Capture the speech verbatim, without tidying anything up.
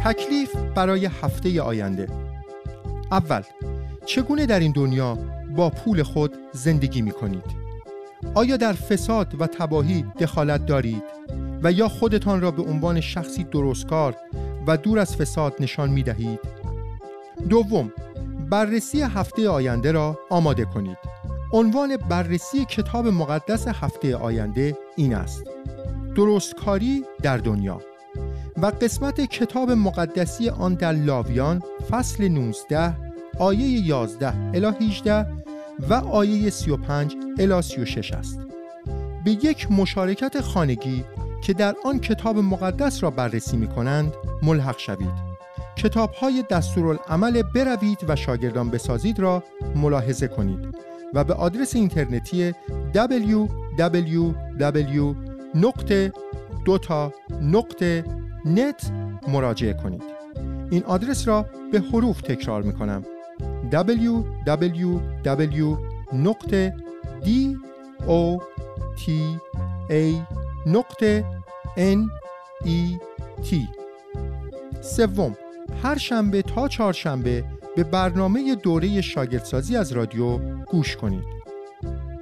تکلیف برای هفته آینده. اول، چگونه در این دنیا با پول خود زندگی می کنید؟ آیا در فساد و تباهی دخالت دارید و یا خودتان را به عنوان شخصی درستکار و دور از فساد نشان می دهید؟ دوم، بررسی هفته آینده را آماده کنید. عنوان بررسی کتاب مقدس هفته آینده این است: درستکاری در دنیا. و قسمت کتاب مقدسی آن در لاویان فصل نوزده آیه یازده الی هجده و آیه سی و پنج الی سی و شش است. به یک مشارکت خانگی که در آن کتاب مقدس را بررسی می کنند ملحق شوید. کتاب‌های دستورالعمل بروید و شاگردان بسازید را ملاحظه کنید و به آدرس اینترنتی دبلیو دبلیو دبلیو نقطه دوتا نقطه نت مراجعه کنید. این آدرس را به حروف تکرار می کنم: دبلیو دبلیو دبلیو نقطه دوتا نقطه نت. سوم، هر شنبه تا چهارشنبه به برنامه دوره شاگردسازی از رادیو گوش کنید.